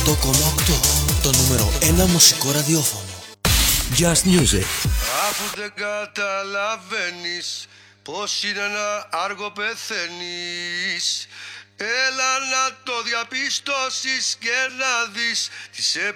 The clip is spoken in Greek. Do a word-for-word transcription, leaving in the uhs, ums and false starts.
οκτώ κόμμα οκτώ, το νούμερο ένα μουσικό ραδιόφωνο. Just Music. Αφού δεν καταλαβαίνεις πως είναι να άργο πεθαίνεις, έλα να το διαπιστώσεις και να δεις τις